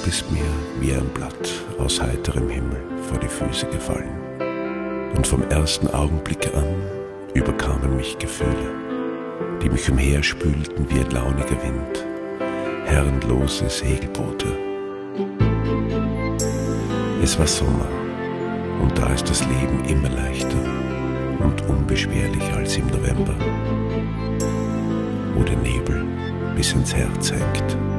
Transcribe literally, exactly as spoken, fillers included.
bist mir wie ein Blatt aus heiterem Himmel vor die Füße gefallen. Und vom ersten Augenblick an überkamen mich Gefühle, die mich umherspülten wie ein launiger Wind, herrenlose Segelboote. Es war Sommer, und da ist das Leben immer leichter und unbeschwerlicher als im November, wo der Nebel bis ins Herz hängt.